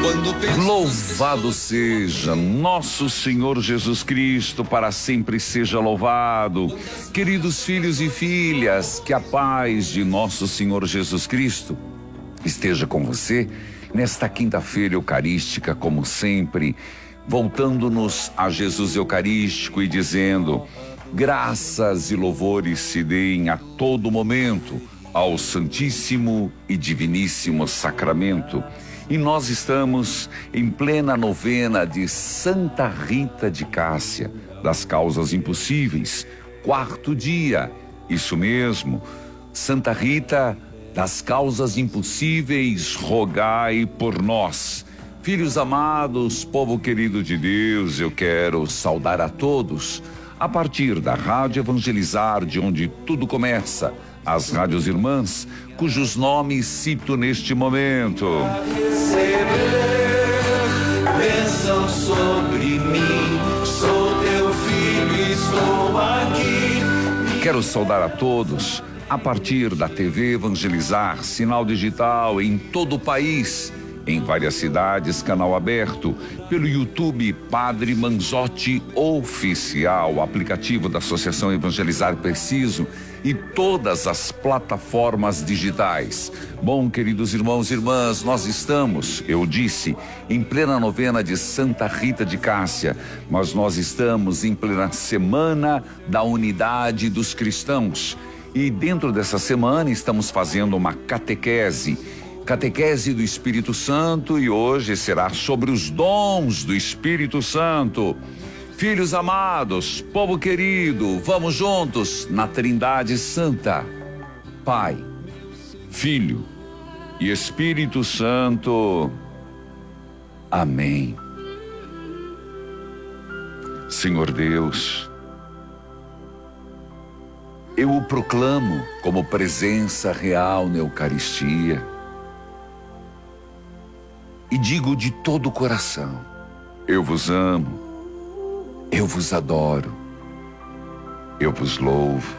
Louvado seja nosso Senhor Jesus Cristo, para sempre seja louvado. Queridos filhos e filhas, que a paz de nosso Senhor Jesus Cristo esteja com você nesta quinta-feira eucarística, como sempre, voltando-nos a Jesus Eucarístico e dizendo: graças e louvores se deem a todo momento ao Santíssimo e Diviníssimo Sacramento. E nós estamos em plena novena de Santa Rita de Cássia, das causas impossíveis, 4º dia, isso mesmo, Santa Rita das causas impossíveis, rogai por nós. Filhos amados, povo querido de Deus, eu quero saudar a todos, a partir da Rádio Evangelizar, de onde tudo começa, as rádios irmãs, cujos nomes cito neste momento. Bênção sobre mim, sou teu filho e estou aqui. Quero saudar a todos, a partir da TV Evangelizar, sinal digital em todo o país, em várias cidades, canal aberto, pelo YouTube Padre Manzotti Oficial, aplicativo da Associação Evangelizar Preciso e todas as plataformas digitais. Bom, queridos irmãos e irmãs, nós estamos, eu disse, em plena novena de Santa Rita de Cássia, mas nós estamos em plena semana da unidade dos cristãos. E dentro dessa semana estamos fazendo uma catequese do Espírito Santo, e hoje será sobre os dons do Espírito Santo. Filhos amados, povo querido, vamos juntos na Trindade Santa, Pai, Filho e Espírito Santo. Amém. Senhor Deus, eu o proclamo como presença real na Eucaristia. E digo de todo o coração: eu vos amo, eu vos adoro, eu vos louvo.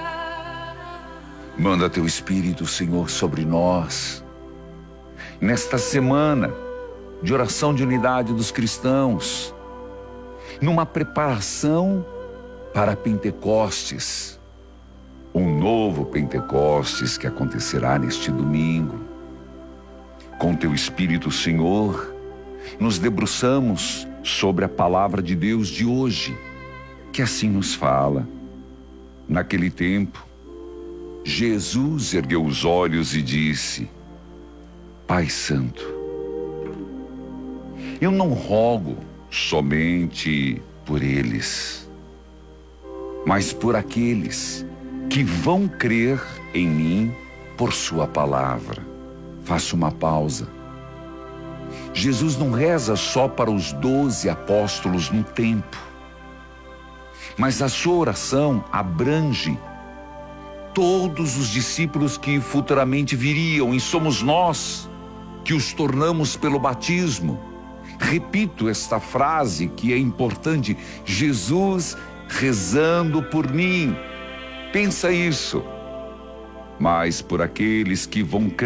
Manda teu Espírito, Senhor, sobre nós, nesta semana de oração de unidade dos cristãos, numa preparação para Pentecostes, um novo Pentecostes que acontecerá neste domingo. Com teu Espírito, Senhor, nos debruçamos sobre a palavra de Deus de hoje, que assim nos fala. Naquele tempo, Jesus ergueu os olhos e disse: Pai Santo, eu não rogo somente por eles, mas por aqueles que vão crer em mim por sua palavra. Faça uma pausa. Jesus não reza só para os 12 apóstolos no templo, mas a sua oração abrange todos os discípulos que futuramente viriam, e somos nós que os tornamos pelo batismo. Repito esta frase que é importante: Jesus rezando por mim. Pensa isso. Mas por aqueles que vão crer